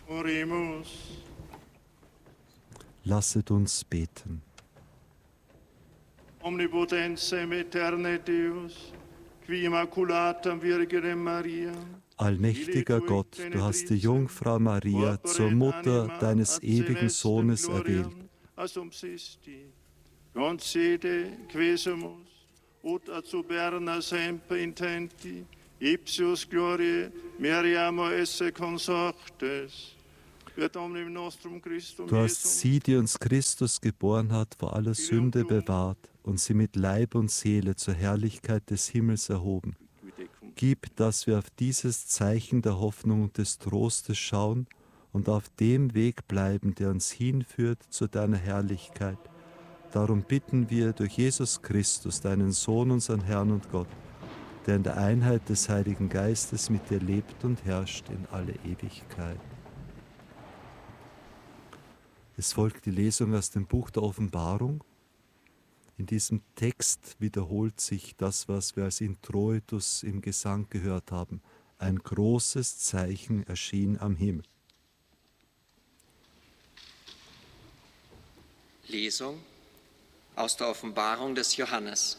Oremus. Lasset uns beten. Omnipotensem aeterne Deus, qui immaculatam Virgine Maria. Allmächtiger Gott, du hast die Jungfrau Maria zur Mutter deines ewigen Sohnes erwählt. Concede quesumus, ut ad superna semper intenti, ipsius gloriae meriamo esse consortes. Du hast sie, die uns Christus geboren hat, vor aller Sünde bewahrt und sie mit Leib und Seele zur Herrlichkeit des Himmels erhoben. Gib, dass wir auf dieses Zeichen der Hoffnung und des Trostes schauen und auf dem Weg bleiben, der uns hinführt zu deiner Herrlichkeit. Darum bitten wir durch Jesus Christus, deinen Sohn, unseren Herrn und Gott, der in der Einheit des Heiligen Geistes mit dir lebt und herrscht in alle Ewigkeit. Es folgt die Lesung aus dem Buch der Offenbarung. In diesem Text wiederholt sich das, was wir als Introitus im Gesang gehört haben. Ein großes Zeichen erschien am Himmel. Lesung aus der Offenbarung des Johannes.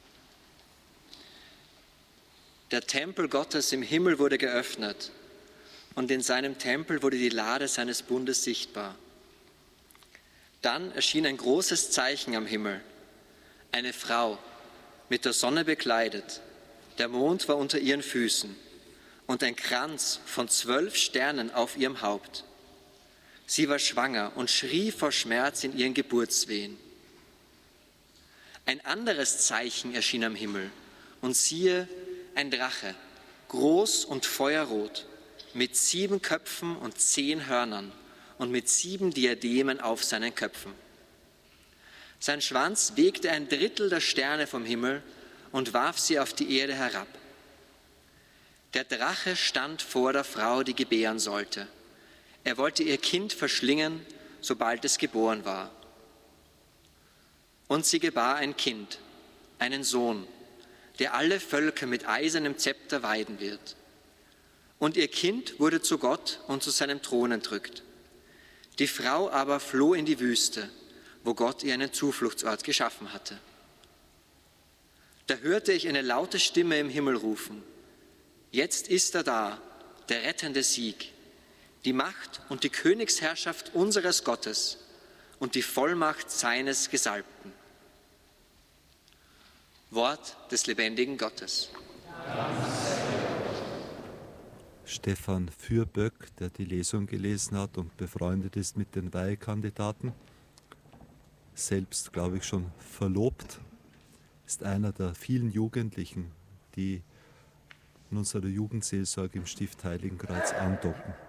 Der Tempel Gottes im Himmel wurde geöffnet und in seinem Tempel wurde die Lade seines Bundes sichtbar. Dann erschien ein großes Zeichen am Himmel, eine Frau, mit der Sonne bekleidet, der Mond war unter ihren Füßen und ein Kranz von 12 Sternen auf ihrem Haupt. Sie war schwanger und schrie vor Schmerz in ihren Geburtswehen. Ein anderes Zeichen erschien am Himmel und siehe, ein Drache, groß und feuerrot, mit 7 Köpfen und 10 Hörnern und mit 7 Diademen auf seinen Köpfen. Sein Schwanz wegte 1/3 der Sterne vom Himmel und warf sie auf die Erde herab. Der Drache stand vor der Frau, die gebären sollte. Er wollte ihr Kind verschlingen, sobald es geboren war. Und sie gebar ein Kind, einen Sohn, der alle Völker mit eisernem Zepter weiden wird. Und ihr Kind wurde zu Gott und zu seinem Thron entrückt. Die Frau aber floh in die Wüste, wo Gott ihr einen Zufluchtsort geschaffen hatte. Da hörte ich eine laute Stimme im Himmel rufen: Jetzt ist er da, der rettende Sieg, die Macht und die Königsherrschaft unseres Gottes und die Vollmacht seines Gesalbten. Wort des lebendigen Gottes. Stefan Fürböck, der die Lesung gelesen hat und befreundet ist mit den Weihekandidaten, selbst, glaube ich, schon verlobt, ist einer der vielen Jugendlichen, die in unserer Jugendseelsorge im Stift Heiligenkreuz andocken.